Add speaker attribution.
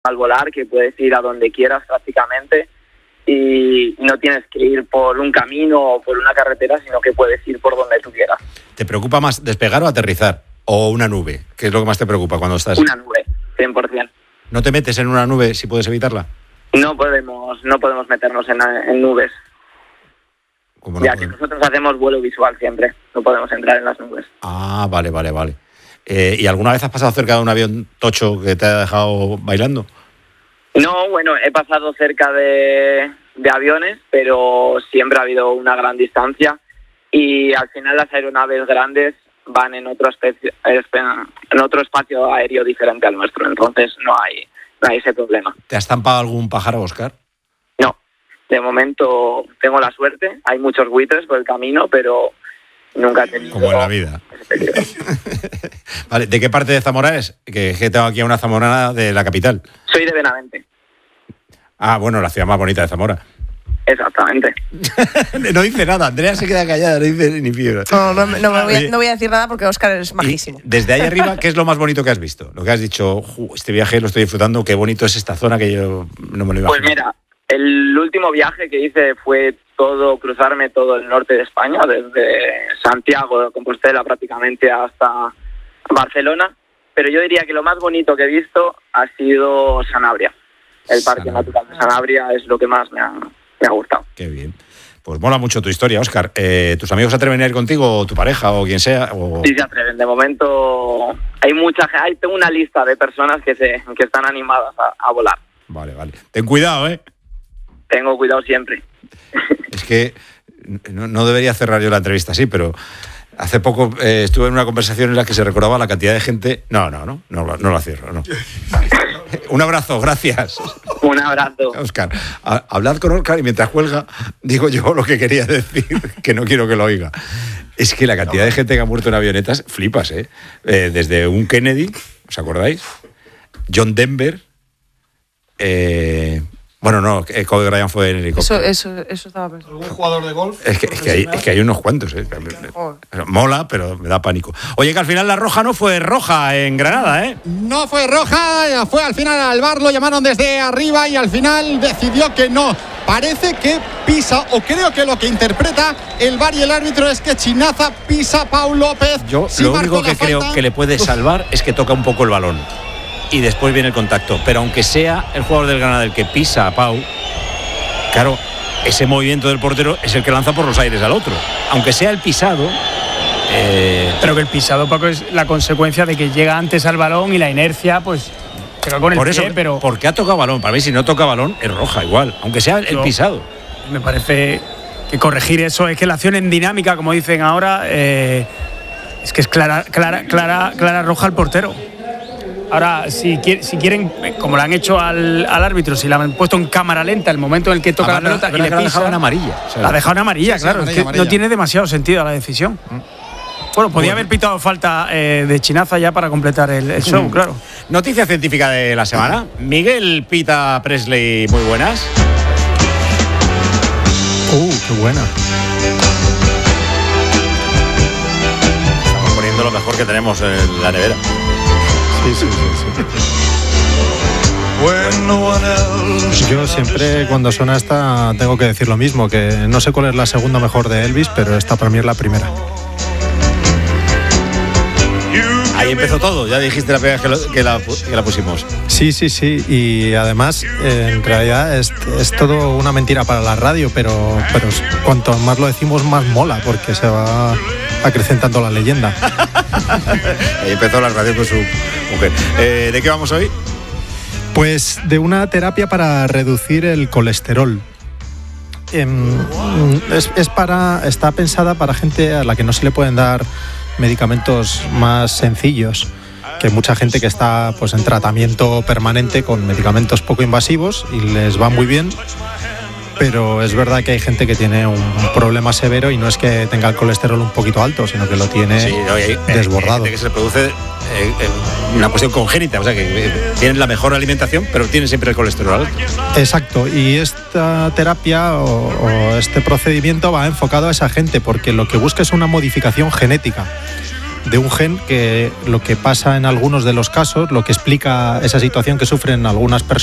Speaker 1: al volar, que puedes ir a donde quieras prácticamente y no tienes que ir por un camino o por una carretera, sino que puedes ir por donde tú quieras.
Speaker 2: ¿Te preocupa más despegar o aterrizar? ¿O una nube? ¿Qué es lo que más te preocupa cuando estás?
Speaker 1: Una nube, 100%.
Speaker 2: ¿No te metes en una nube si puedes evitarla?
Speaker 1: No podemos meternos en nubes. Ya que nosotros hacemos vuelo visual siempre, no podemos entrar en las nubes.
Speaker 2: Ah, vale. ¿Y alguna vez has pasado cerca de un avión tocho que te ha dejado bailando?
Speaker 1: No, bueno, he pasado cerca de aviones, pero siempre ha habido una gran distancia y al final las aeronaves grandes van en otro espacio aéreo diferente al nuestro, entonces no hay ese problema.
Speaker 2: ¿Te has estampado algún pájaro, Óscar?
Speaker 1: No, de momento tengo la suerte, hay muchos buitres por el camino, pero nunca he tenido...
Speaker 2: Como en la vida. Vale, ¿de qué parte de Zamora es? Que tengo aquí a una zamorana de la capital.
Speaker 1: Soy de Benavente.
Speaker 2: Ah, bueno, la ciudad más bonita de Zamora.
Speaker 1: Exactamente.
Speaker 2: No dice nada, Andrea se queda callada, no dice ni fibra.
Speaker 3: No voy a decir nada porque Óscar es majísimo.
Speaker 2: Y desde ahí arriba, ¿qué es lo más bonito que has visto? Lo que has dicho, este viaje lo estoy disfrutando, qué bonito es esta zona que yo no me lo iba a imaginar.
Speaker 1: Pues mira, el último viaje que hice fue cruzarme todo el norte de España, desde Santiago de Compostela prácticamente hasta Barcelona, pero yo diría que lo más bonito que he visto ha sido Sanabria. El Parque Natural de Sanabria es lo que más me ha gustado.
Speaker 2: Qué bien. Pues mola mucho tu historia, Óscar. ¿Tus amigos se atreven a ir contigo, o tu pareja, o quien sea? O...
Speaker 1: Sí, se atreven. De momento tengo una lista de personas que están animadas a volar.
Speaker 2: Vale. Ten cuidado, ¿eh?
Speaker 1: Tengo cuidado siempre.
Speaker 2: Es que no debería cerrar yo la entrevista así, pero hace poco estuve en una conversación en la que se recordaba la cantidad de gente... No la cierro, no. Un abrazo, gracias.
Speaker 1: Un abrazo.
Speaker 2: Óscar, hablad con Óscar y mientras cuelga digo yo lo que quería decir, que no quiero que lo oiga. Es que la cantidad de gente que ha muerto en avionetas, flipas, ¿eh? Desde un Kennedy, ¿os acordáis? John Denver... Bueno, no, Kobe Bryant fue en helicóptero.
Speaker 3: Eso estaba pensando.
Speaker 4: ¿Algún jugador de golf?
Speaker 2: Es que hay unos cuantos, ¿eh? Mola, pero me da pánico. Oye, que al final la roja no fue roja en Granada, ¿eh?
Speaker 4: No fue roja, fue al final al VAR, lo llamaron desde arriba y al final decidió que no. Parece que pisa, o creo que lo que interpreta el VAR y el árbitro es que Chinaza pisa a Pau López.
Speaker 2: Yo lo único que creo que le puede salvar es que toca un poco el balón y después viene el contacto, pero aunque sea el jugador del Granada el que pisa a Pau, claro, ese movimiento del portero es el que lanza por los aires al otro, aunque sea el pisado.
Speaker 5: Pero que el pisado, Paco, es la consecuencia de que llega antes al balón y la inercia, pues pega con el
Speaker 2: por
Speaker 5: pie,
Speaker 2: eso,
Speaker 5: pero
Speaker 2: porque ha tocado balón. Para mí, si no toca balón, es roja igual, aunque sea el pisado.
Speaker 5: Me parece que corregir eso es que la acción en dinámica, como dicen ahora, es que es clara roja al portero. Ahora, si quieren, como lo han hecho al árbitro, si la han puesto en cámara lenta el momento en el que toca la pelota y le pisa,
Speaker 2: la ha dejado en amarilla.
Speaker 5: La ha dejado en amarilla, sí, claro. Amarilla, es que no tiene demasiado sentido la decisión. Bueno, podía haber pitado falta de Chinaza ya para completar el show, claro.
Speaker 2: Noticia científica de la semana. Miguel Pita Presley, muy buenas.
Speaker 6: Qué buena.
Speaker 2: Estamos poniendo lo mejor que tenemos en la nevera.
Speaker 6: Sí. Yo siempre cuando suena esta tengo que decir lo mismo, que no sé cuál es la segunda mejor de Elvis, pero esta para mí es la primera.
Speaker 2: Ahí empezó todo, ya dijiste la primera vez que la pusimos.
Speaker 6: Sí, y además en realidad es todo una mentira para la radio, pero cuanto más lo decimos más mola, porque se va acrecentando la leyenda.
Speaker 2: Ahí empezó la radio con su mujer. ¿De qué vamos hoy?
Speaker 6: Pues de una terapia para reducir el colesterol. Está pensada para gente a la que no se le pueden dar medicamentos más sencillos, que mucha gente que está pues en tratamiento permanente con medicamentos poco invasivos y les va muy bien, pero es verdad que hay gente que tiene un problema severo y no es que tenga el colesterol un poquito alto, sino que lo tiene desbordado.
Speaker 2: Hay gente que se le produce una cuestión congénita, o sea que tienen la mejor alimentación, pero tienen siempre el colesterol alto.
Speaker 6: Exacto, y esta terapia o este procedimiento va enfocado a esa gente, porque lo que busca es una modificación genética. de un gen que lo que pasa en algunos de los casos, lo que explica esa situación que sufren algunas personas,